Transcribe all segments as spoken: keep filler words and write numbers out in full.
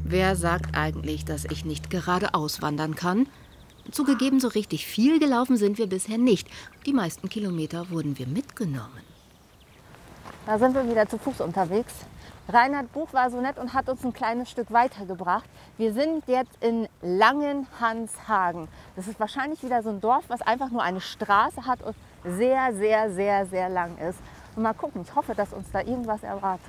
Wer sagt eigentlich, dass ich nicht geradeaus wandern kann? Zugegeben, so richtig viel gelaufen sind wir bisher nicht. Die meisten Kilometer wurden wir mitgenommen. Da sind wir wieder zu Fuß unterwegs. Reinhard Buch war so nett und hat uns ein kleines Stück weitergebracht. Wir sind jetzt in Langenhanshagen. Das ist wahrscheinlich wieder so ein Dorf, was einfach nur eine Straße hat und sehr, sehr, sehr, sehr lang ist. Und mal gucken, ich hoffe, dass uns da irgendwas erwartet.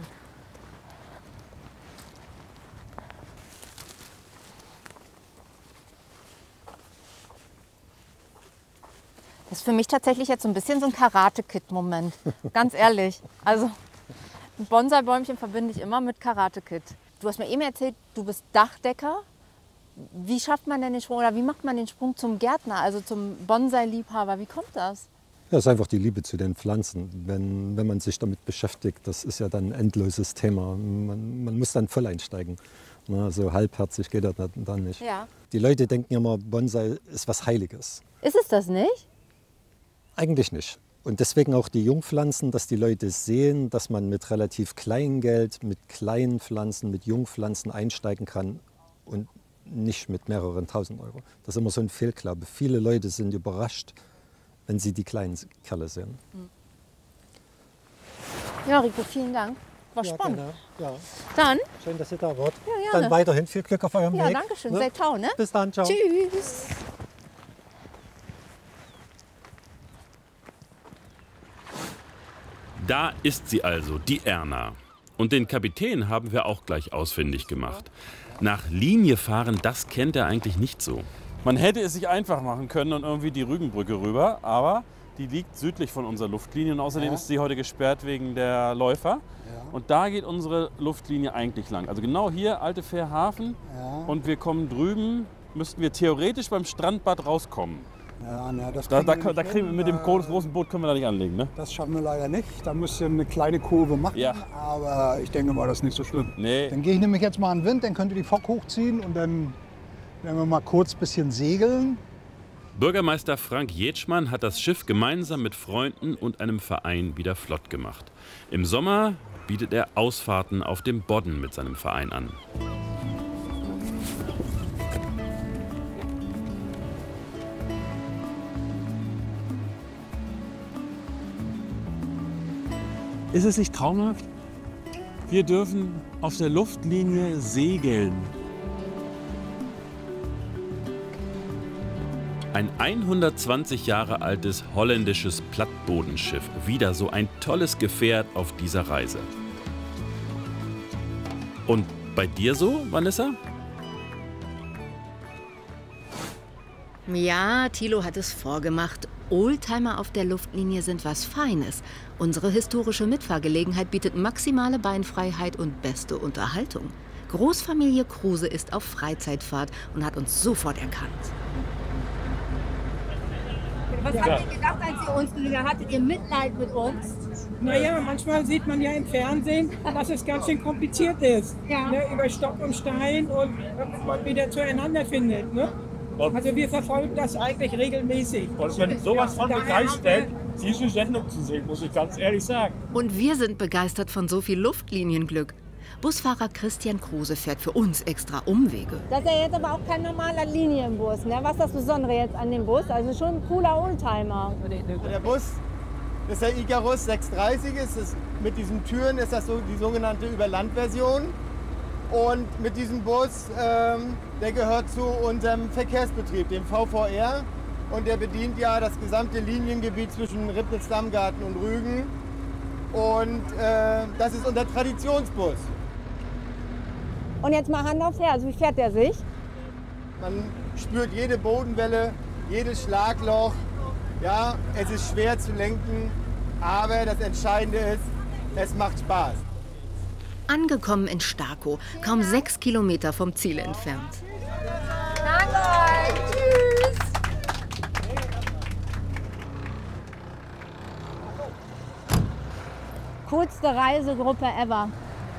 Das ist für mich tatsächlich jetzt so ein bisschen so ein Karate-Kid-Moment. Ganz ehrlich. Also ein Bonsai-Bäumchen verbinde ich immer mit Karate-Kid. Du hast mir eben erzählt, du bist Dachdecker. Wie schafft man denn den Sprung oder wie macht man den Sprung zum Gärtner, also zum Bonsai-Liebhaber? Wie kommt das? Ja, das ist einfach die Liebe zu den Pflanzen. Wenn, wenn man sich damit beschäftigt, das ist ja dann ein endloses Thema. Man, man muss dann voll einsteigen. Na, so halbherzig geht das dann nicht. Ja. Die Leute denken immer, Bonsai ist was Heiliges. Ist es das nicht? Eigentlich nicht. Und deswegen auch die Jungpflanzen, dass die Leute sehen, dass man mit relativ kleinem Geld, mit kleinen Pflanzen, mit Jungpflanzen einsteigen kann und nicht mit mehreren tausend Euro. Das ist immer so ein Fehlglaube. Viele Leute sind überrascht, wenn sie die kleinen Kerle sehen. Ja, Rico, vielen Dank. War Ja, spannend. gerne. Ja. Dann? Schön, dass ihr da wart. Ja, gerne. Dann weiterhin viel Glück auf eurem Ja, Weg. danke schön. Ne? Sehr toll, ne? Bis dann, ciao. Tschüss. Da ist sie also, die Erna. Und den Kapitän haben wir auch gleich ausfindig gemacht. Nach Linie fahren, das kennt er eigentlich nicht so. Man hätte es sich einfach machen können und irgendwie die Rügenbrücke rüber, aber die liegt südlich von unserer Luftlinie und außerdem Ja. ist sie heute gesperrt wegen der Läufer. Ja. Und da geht unsere Luftlinie eigentlich lang. Also genau hier, Alte Fährhafen, Ja. und wir kommen drüben, müssten wir theoretisch beim Strandbad rauskommen. Ja, na, das Da, kriegen da, wir da nicht kriegen wir hin. mit dem Äh, großen Boot können wir da nicht anlegen, ne? Das schaffen wir leider nicht. Da müsst ihr eine kleine Kurve machen. Ja. Aber ich denke mal, das ist nicht so schlimm. Nee. Dann gehe ich nämlich jetzt mal an den Wind, dann könnt ihr die Fock hochziehen und dann werden wir mal kurz ein bisschen segeln. Bürgermeister Frank Jetschmann hat das Schiff gemeinsam mit Freunden und einem Verein wieder flott gemacht. Im Sommer bietet er Ausfahrten auf dem Bodden mit seinem Verein an. Ist es nicht traumhaft? Wir dürfen auf der Luftlinie segeln. Ein hundertzwanzig Jahre altes holländisches Plattbodenschiff. Wieder so ein tolles Gefährt auf dieser Reise. Und bei dir so, Vanessa? Ja, Thilo hat es vorgemacht. Oldtimer auf der Luftlinie sind was Feines. Unsere historische Mitfahrgelegenheit bietet maximale Beinfreiheit und beste Unterhaltung. Großfamilie Kruse ist auf Freizeitfahrt und hat uns sofort erkannt. Was Ja. habt ihr gedacht, als ihr uns gesehen habt? Hattet ihr Mitleid mit uns? Naja, manchmal sieht man ja im Fernsehen, dass es ganz schön kompliziert ist. Ja. Ne, über Stock und Stein und dass man wieder zueinander findet. Ne? Also wir verfolgen das eigentlich regelmäßig. Und ich bin sowas von Daher begeistert, haben diese Sendung zu sehen, muss ich ganz ehrlich sagen. Und wir sind begeistert von so viel Luftlinienglück. Busfahrer Christian Kruse fährt für uns extra Umwege. Das ist ja jetzt aber auch kein normaler Linienbus. Ne? Was ist das Besondere jetzt an dem Bus? Also schon ein cooler Oldtimer. Der Bus ist der Icarus sechshundertdreißig. Ist es, mit diesen Türen ist das so die sogenannte Überlandversion. Und mit diesem Bus, ähm, der gehört zu unserem Verkehrsbetrieb, dem V V R. Und der bedient ja das gesamte Liniengebiet zwischen Ribnitz-Dammgarten und Rügen. Und äh, das ist unser Traditionsbus. Und jetzt mal Hand aufs Herz, wie fährt der sich? Man spürt jede Bodenwelle, jedes Schlagloch. Ja, es ist schwer zu lenken, aber das Entscheidende ist, es macht Spaß. Angekommen in Starkow, kaum sechs Kilometer vom Ziel entfernt. Danke euch. Tschüss. Coolste Reisegruppe ever.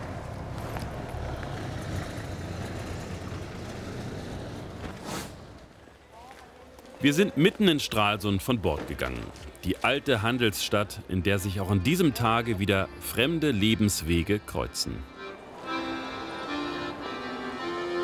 Wir sind mitten in Stralsund von Bord gegangen. Die alte Handelsstadt, in der sich auch an diesem Tage wieder fremde Lebenswege kreuzen.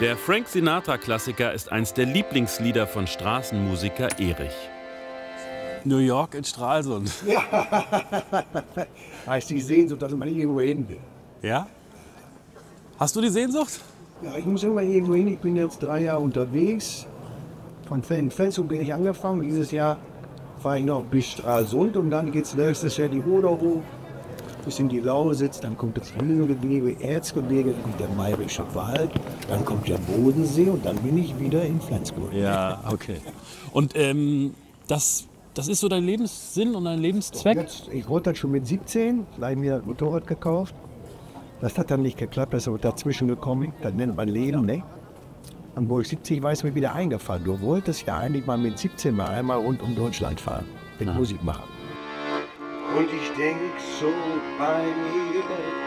Der Frank Sinatra-Klassiker ist eins der Lieblingslieder von Straßenmusiker Erich. New York in Stralsund. Ja, heißt die Sehnsucht, dass man irgendwo hin will. Ja? Hast du die Sehnsucht? Ja, ich muss immer irgendwo hin. Ich bin jetzt drei Jahre unterwegs. Von Flensburg bin ich angefangen. Dieses Jahr fahre ich noch bis Stralsund und dann geht es nächstes Jahr die Oder hoch, bis in die Lausitz, dann kommt das Hügelgebirge, Erzgebirge, dann kommt der Bayerische Wald, dann kommt der Bodensee und dann bin ich wieder in Flensburg. Ja, okay. Und ähm, das, das ist so dein Lebenssinn und dein Lebenszweck? Jetzt, ich wollte das schon mit siebzehn, gleich mir ein Motorrad gekauft. Das hat dann nicht geklappt, das ist dazwischen gekommen, das nennt man Leben, ne? Und wo ich siebzig war, ist mir wieder eingefallen. Du wolltest ja eigentlich mal mit siebzehn mal einmal rund um Deutschland fahren, mit ah. Musik machen. Und ich denk so bei mir,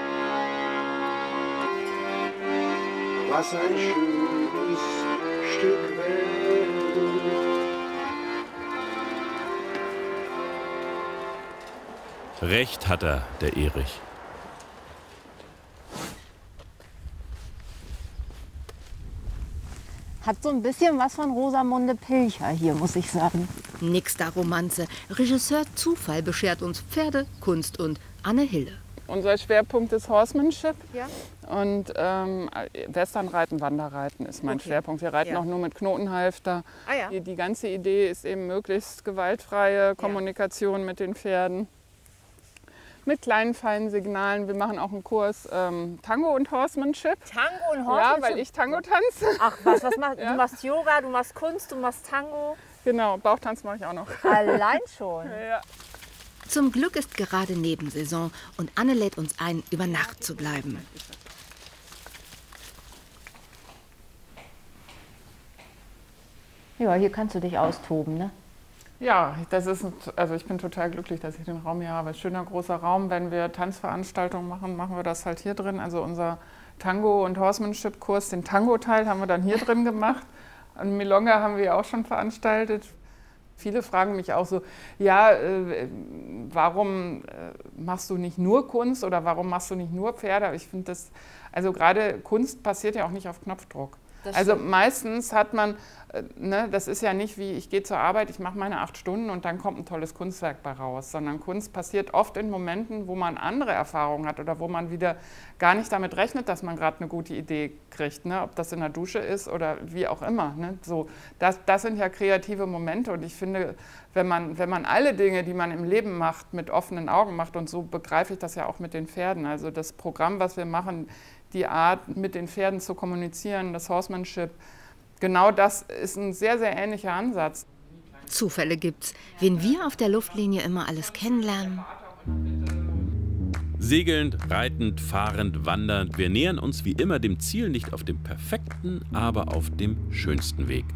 was ein schönes Stück Welt. Recht hat er, der Erich. Hat so ein bisschen was von Rosamunde Pilcher hier, muss ich sagen. Nix da Romanze. Regisseur Zufall beschert uns Pferde, Kunst und Anne Hille. Unser Schwerpunkt ist Horsemanship. Ja. Und ähm, Westernreiten, Wanderreiten ist mein Okay. Schwerpunkt. Wir reiten Ja. auch nur mit Knotenhalfter. Ah, ja. die, die ganze Idee ist eben möglichst gewaltfreie Kommunikation mit den Pferden. Mit kleinen, feinen Signalen. Wir machen auch einen Kurs ähm, Tango und Horsemanship. Tango und Horsemanship? Ja, weil ich Tango tanze. Ach was, was machst Ja. du? machst Yoga, du machst Kunst, du machst Tango. Genau, Bauchtanz mache ich auch noch. Allein schon. Ja. Zum Glück ist gerade Nebensaison und Anne lädt uns ein, über Nacht zu bleiben. Ja, hier kannst du dich austoben, ne? Ja, das ist, also ich bin total glücklich, dass ich den Raum hier habe. Schöner großer Raum. Wenn wir Tanzveranstaltungen machen, machen wir das halt hier drin. Also unser Tango- und Horsemanship-Kurs, den Tango-Teil haben wir dann hier drin gemacht. Und Milonga haben wir auch schon veranstaltet. Viele fragen mich auch so, ja, äh, warum äh, machst du nicht nur Kunst oder warum machst du nicht nur Pferde? Aber ich finde das, also gerade Kunst passiert ja auch nicht auf Knopfdruck. Das Also stimmt. meistens hat man, äh, ne, das ist ja nicht wie, ich gehe zur Arbeit, ich mache meine acht Stunden und dann kommt ein tolles Kunstwerk bei raus, sondern Kunst passiert oft in Momenten, wo man andere Erfahrungen hat oder wo man wieder gar nicht damit rechnet, dass man gerade eine gute Idee kriegt, ne? Ob das in der Dusche ist oder wie auch immer. Ne? So, das, das sind ja kreative Momente und ich finde, wenn man, wenn man alle Dinge, die man im Leben macht, mit offenen Augen macht, und so begreife ich das ja auch mit den Pferden, also das Programm, was wir machen, die Art, mit den Pferden zu kommunizieren, das Horsemanship, genau das ist ein sehr, sehr ähnlicher Ansatz. Zufälle gibt's, wen wir auf der Luftlinie immer alles kennenlernen. Segelnd, reitend, fahrend, wandernd, wir nähern uns wie immer dem Ziel nicht auf dem perfekten, aber auf dem schönsten Weg.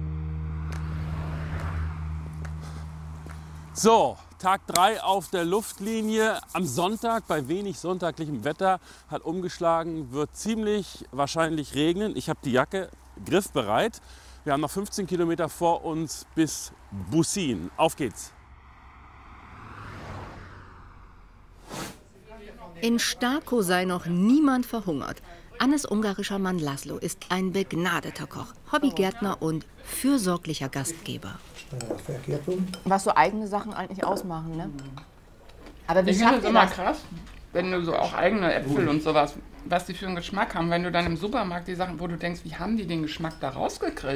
So, Tag drei auf der Luftlinie. Am Sonntag, bei wenig sonntaglichem Wetter, hat umgeschlagen, wird ziemlich wahrscheinlich regnen. Ich habe die Jacke griffbereit. Wir haben noch fünfzehn Kilometer vor uns bis Bussin. Auf geht's! In Starko sei noch niemand verhungert. Annes ungarischer Mann Laszlo ist ein begnadeter Koch, Hobbygärtner und fürsorglicher Gastgeber. Was so eigene Sachen eigentlich ausmachen, ne? Aber wie Ich finde schafft es ihr immer das? krass, wenn du so auch eigene Äpfel und sowas, was die für einen Geschmack haben, wenn du dann im Supermarkt die Sachen, wo du denkst, wie haben die den Geschmack da rausgekriegt?